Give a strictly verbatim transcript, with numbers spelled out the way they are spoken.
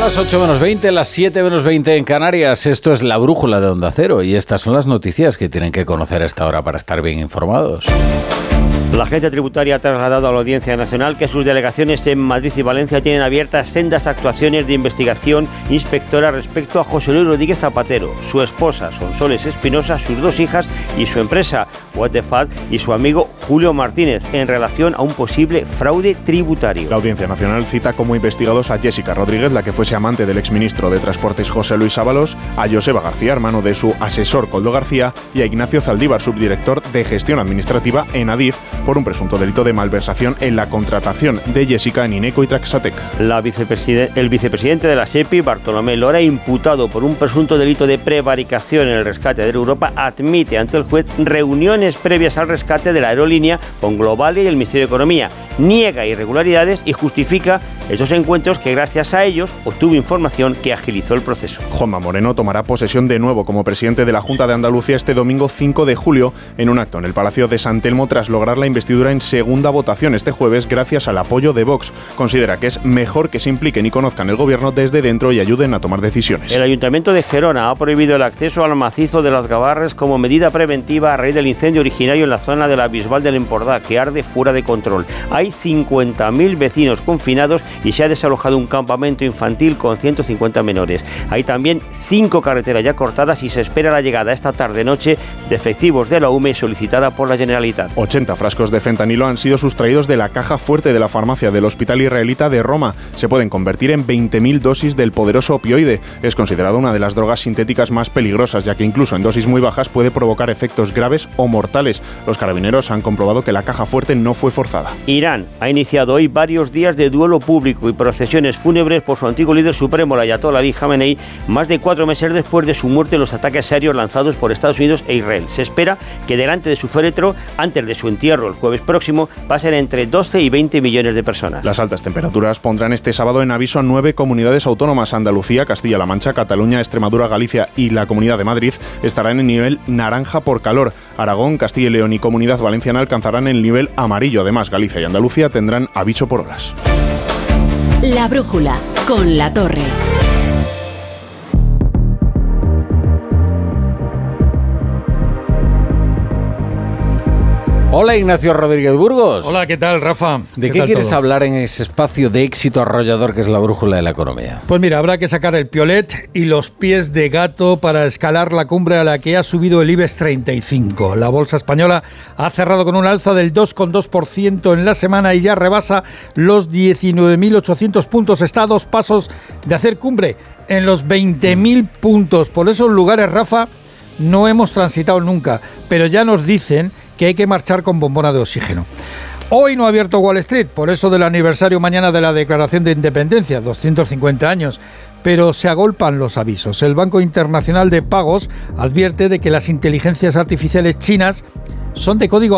las ocho menos veinte, las siete menos veinte en Canarias. Esto es La Brújula de Onda Cero y estas son las noticias que tienen que conocer a esta hora para estar bien informados. La agencia tributaria ha trasladado a la Audiencia Nacional que sus delegaciones en Madrid y Valencia tienen abiertas sendas actuaciones de investigación inspectora respecto a José Luis Rodríguez Zapatero, su esposa Sonsoles Espinosa, sus dos hijas y su empresa What the Fat y su amigo Julio Martínez en relación a un posible fraude tributario. La Audiencia Nacional cita como investigados a Jessica Rodríguez, la que fuese amante del exministro de Transportes José Luis Ábalos, a Joseba García, hermano de su asesor Koldo García, y a Ignacio Zaldívar, subdirector de Gestión Administrativa en Adif, por un presunto delito de malversación en la contratación de Jessica en Ineco y Traxatec. La vicepreside- el vicepresidente de la SEPI, Bartolomé Lora, imputado por un presunto delito de prevaricación en el rescate de Europa, admite ante el juez reuniones previas al rescate de la aerolínea con Globalia y el Ministerio de Economía. Niega irregularidades y justifica esos encuentros que gracias a ellos obtuvo información que agilizó el proceso. Juanma Moreno tomará posesión de nuevo como presidente de la Junta de Andalucía este domingo cinco de julio en un acto en el Palacio de San Telmo tras lograr la investidura en segunda votación este jueves gracias al apoyo de Vox. Considera que es mejor que se impliquen y conozcan el gobierno desde dentro y ayuden a tomar decisiones. El Ayuntamiento de Gerona ha prohibido el acceso al macizo de las Gavarres como medida preventiva a raíz del incendio originario en la zona de la Bisbal del Empordà, que arde fuera de control. Hay cincuenta mil vecinos confinados y se ha desalojado un campamento infantil con ciento cincuenta menores. Hay también cinco carreteras ya cortadas y se espera la llegada esta tarde-noche de efectivos de la U M E solicitada por la Generalitat. ochenta frascos de fentanilo han sido sustraídos de la caja fuerte de la farmacia del Hospital Israelita de Roma. Se pueden convertir en veinte mil dosis del poderoso opioide. Es considerado una de las drogas sintéticas más peligrosas, ya que incluso en dosis muy bajas puede provocar efectos graves o mortales. Los carabineros han comprobado que la caja fuerte no fue forzada. Irán ha iniciado hoy varios días de duelo público y procesiones fúnebres por su antiguo líder supremo, el ayatolá Ali Jamenei, más de cuatro meses después de su muerte en los ataques aéreos lanzados por Estados Unidos e Israel. Se espera que delante de su féretro, antes de su entierro el jueves próximo, pasen entre doce y veinte millones de personas. Las altas temperaturas pondrán este sábado en aviso a nueve comunidades autónomas. Andalucía, Castilla-La Mancha, Cataluña, Extremadura, Galicia y la Comunidad de Madrid estarán en nivel naranja por calor. Aragón, Castilla y León y Comunidad Valenciana alcanzarán el nivel amarillo. Además, Galicia y Andalucía tendrán aviso por olas. La Brújula, con La Torre. Hola, Ignacio Rodríguez Burgos. Hola, ¿qué tal, Rafa? ¿De ¿Qué, qué tal quieres todo? hablar en ese espacio de éxito arrollador que es la brújula de la economía? Pues mira, habrá que sacar el piolet y los pies de gato para escalar la cumbre a la que ha subido el IBEX treinta y cinco. La bolsa española ha cerrado con un alza del dos coma dos por ciento en la semana y ya rebasa los diecinueve mil ochocientos puntos. Está a dos pasos de hacer cumbre en los veinte mil puntos. Por esos lugares, Rafa, no hemos transitado nunca, pero ya nos dicen que hay que marchar con bombona de oxígeno. Hoy no ha abierto Wall Street, por eso del aniversario mañana de la Declaración de Independencia, doscientos cincuenta años, pero se agolpan los avisos. El Banco Internacional de Pagos advierte de que las inteligencias artificiales chinas son de código